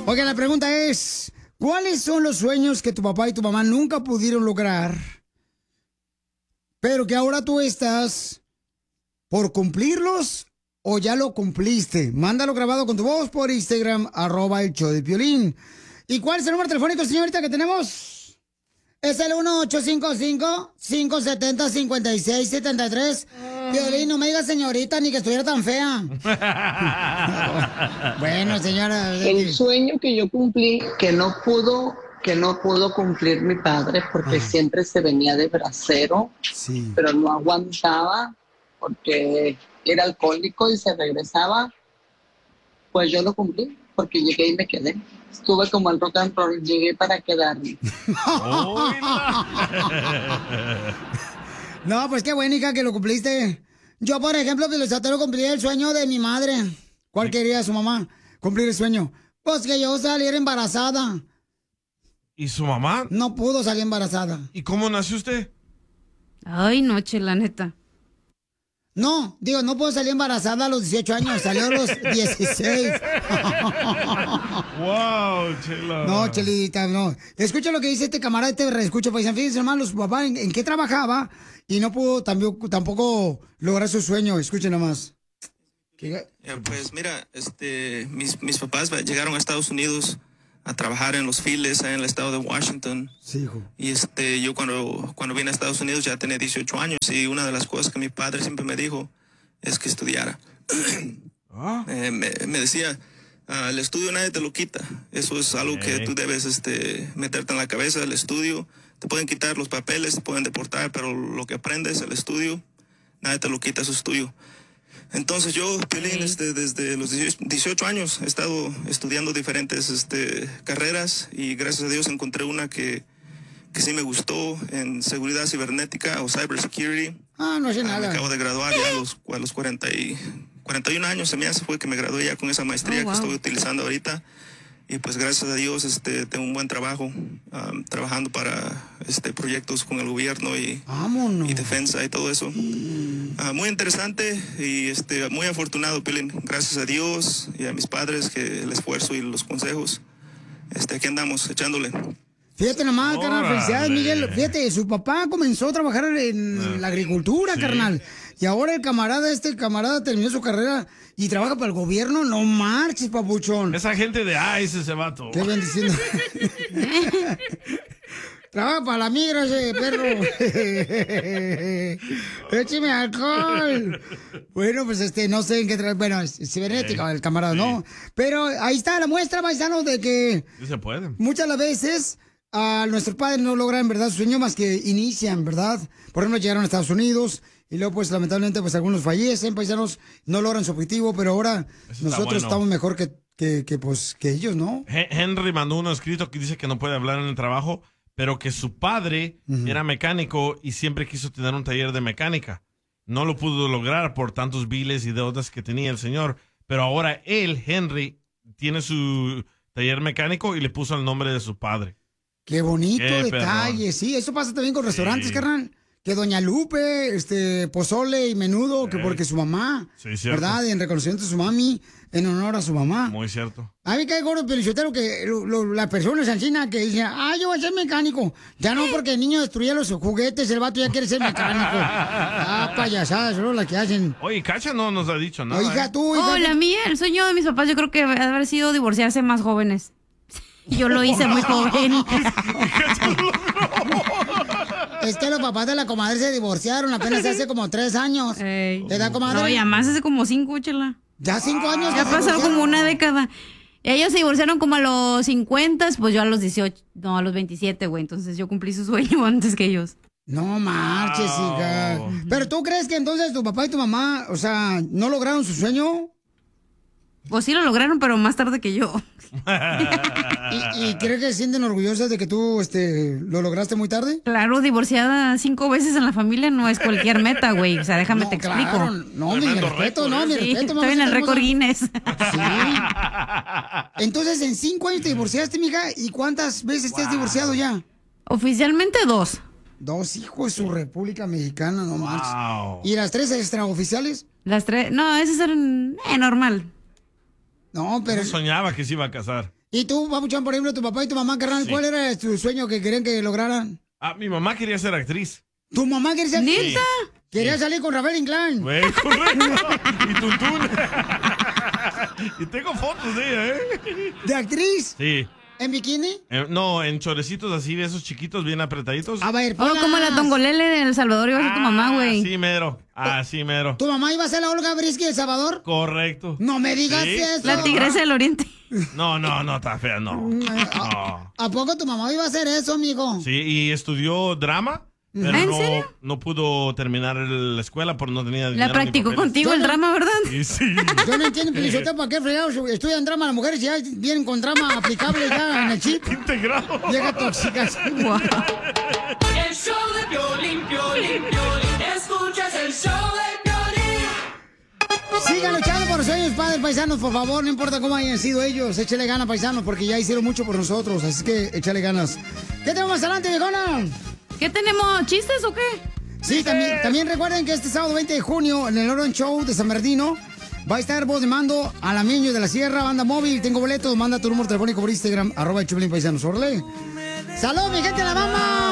Oiga, la pregunta es, ¿cuáles son los sueños que tu papá y tu mamá nunca pudieron lograr, pero que ahora tú estás por cumplirlos o ya lo cumpliste? Mándalo grabado con tu voz por Instagram, @el show de Piolín. ¿Y cuál es el número telefónico, señorita, que tenemos? Es el 1-855-570-5673. Piolín, no me digas señorita ni que estuviera tan fea. Bueno, señora. El sueño que yo cumplí, que no pudo cumplir mi padre porque siempre se venía de bracero, pero no aguantaba porque era alcohólico y se regresaba. Pues yo lo cumplí porque llegué y me quedé. Estuve como el rock and roll, llegué para quedarme. No, pues qué bueno, hija, que lo cumpliste. Yo, por ejemplo, Pelizotero, cumplí el sueño de mi madre. ¿Cuál quería su mamá? Cumplir el sueño. Pues que yo saliera embarazada. ¿Y su mamá? No pudo salir embarazada. ¿Y cómo nació usted? Ay, no, Chela, neta. No, no puedo salir embarazada a los 18 años, salió a los 16. Wow, Chela. No, Chelita, no. Escucha lo que dice este camarada, reescucha, paisano. Fíjense, hermano, su papá en qué trabajaba y no pudo tampoco lograr su sueño. Escuchen nomás. Pues mira, mis papás llegaron a Estados Unidos a trabajar en los files en el estado de Washington. Sí, hijo. Y yo cuando vine a Estados Unidos ya tenía 18 años y una de las cosas que mi padre siempre me dijo es que estudiara. Me decía, el estudio nadie te lo quita. Eso es algo que tú debes meterte en la cabeza, el estudio. Te pueden quitar los papeles, te pueden deportar, pero lo que aprendes, el estudio, nadie te lo quita, eso es tuyo. Entonces yo, Piolín, desde los 18 años he estado estudiando diferentes carreras y gracias a Dios encontré una que sí me gustó en seguridad cibernética o cybersecurity. No sé nada. Me acabo de graduar ya a los 41 años se me hace fue que me gradué ya con esa maestría que estoy utilizando ahorita. Y pues gracias a Dios tengo un buen trabajo trabajando para proyectos con el gobierno y defensa y todo eso. Muy interesante y muy afortunado, Piolín. Gracias a Dios y a mis padres que el esfuerzo y los consejos. Aquí andamos echándole. Fíjate nomás, carnal, felicidades, Miguel. Fíjate, su papá comenzó a trabajar en la agricultura, carnal. Y ahora el camarada terminó su carrera y trabaja para el gobierno. No marches, papuchón. Esa gente de ICE, ese vato. ¿Qué ven diciendo? Trabaja para la migra ese perro. Écheme alcohol. Bueno, pues no sé en qué trae. Bueno, es cibernética el camarada, ¿no? Pero ahí está la muestra, paisano, de que Sí se puede. muchas las veces nuestros padres no logran, ¿verdad?, su sueño más que inician, ¿verdad? Por ejemplo, llegaron a Estados Unidos y luego, pues, lamentablemente, pues, algunos fallecen, paisanos, no logran su objetivo, pero ahora nosotros estamos mejor que ellos, ¿no? Henry mandó uno escrito que dice que no puede hablar en el trabajo, pero que su padre era mecánico y siempre quiso tener un taller de mecánica. No lo pudo lograr por tantos biles y deudas que tenía el señor, pero ahora él, Henry, tiene su taller mecánico y le puso el nombre de su padre. Qué bonito detalle, sí, eso pasa también con restaurantes, carnal. Que Doña Lupe, pozole y menudo, que porque su mamá, ¿verdad? En reconocimiento a su mami, en honor a su mamá. Muy cierto. A mí me cae gordo, Pelichotero, que la persona es ansina que dice, yo voy a ser mecánico. Ya no, porque el niño destruía los juguetes, el vato ya quiere ser mecánico. Payasadas, son las que hacen. Oye, Cacha no nos ha dicho nada. Hija, tú, hija. La mía, el sueño de mis papás, yo creo que debe haber sido divorciarse más jóvenes. Yo lo hice muy joven. Es que los papás de la comadre se divorciaron apenas hace como 3 años. ¿Verdad, comadre? No, ya más hace como 5, Chela. ¿Ya 5 años? Ya ha pasado como una década. Ellos se divorciaron como a los 50, pues yo a los 18, no, a los 27, güey. Entonces yo cumplí su sueño antes que ellos. No marches, hija. Pero ¿tú crees que entonces tu papá y tu mamá, o sea, no lograron su sueño? Pues sí lo lograron, pero más tarde que yo. ¿Y crees que se sienten orgullosas de que tú lo lograste muy tarde? Claro, divorciada 5 veces en la familia no es cualquier meta, güey. O sea, déjame te explico. Claro, no, mi respeto, no, mi respeto. Estoy en el récord Guinness. Sí. Entonces, en 5 años te divorciaste, mija, ¿y cuántas veces te has divorciado ya? Oficialmente 2. 2 hijos de su República Mexicana, no marches. ¿Y las 3 extraoficiales? Las 3, no, esas eran normal. No, pero... Soñaba que se iba a casar. ¿Y tú, papuchón, por ejemplo, tu papá y tu mamá, carnal, cuál era tu sueño que querían que lograran? Mi mamá quería ser actriz. ¿Tu mamá quería ser actriz? ¿Neta? Quería salir con Rafael Inclán. Güey, correcto. Y Tuntún. Y tengo fotos de ella, ¿eh? ¿De actriz? Sí. ¿En bikini? No, en chorecitos así, de esos chiquitos bien apretaditos. A ver, Oh, como la Tongolele de El Salvador iba a ser tu mamá, güey. Sí, mero. Sí, mero. ¿Tu mamá iba a ser la Olga Brisky de El Salvador? Correcto. No me digas ¿Sí? eso. La tigresa del oriente. No, está fea, no. ¿A poco tu mamá iba a hacer eso, amigo? Sí, y estudió drama, pero ¿En serio? no pudo terminar la escuela porque no tenía dinero. La practicó ni papeles. contigo el drama, ¿verdad? Sí. Yo no entiendo, Pelizota, ¿para qué fregados estudian drama las mujeres y ya vienen con drama aplicable ya en el chip? Integrado. Llega tóxicas. Wow. El show de Piolín, Piolín, Piolín. Escuchas el show de Piolín. Sigan luchando por los sueños, padres, paisanos, por favor, no importa cómo hayan sido ellos, échale ganas, paisanos, porque ya hicieron mucho por nosotros, así que échale ganas. ¿Qué tenemos más adelante, viejona? ¿Qué tenemos? ¿Chistes o qué? Sí, también recuerden que este sábado 20 de junio en el Orange Show de San Bernardino va a estar voz de mando Alameño de la Sierra, banda móvil, tengo boletos, manda tu número telefónico por Instagram, @el Choplin Paisanos, órale. ¡Salud, mi gente de la mama!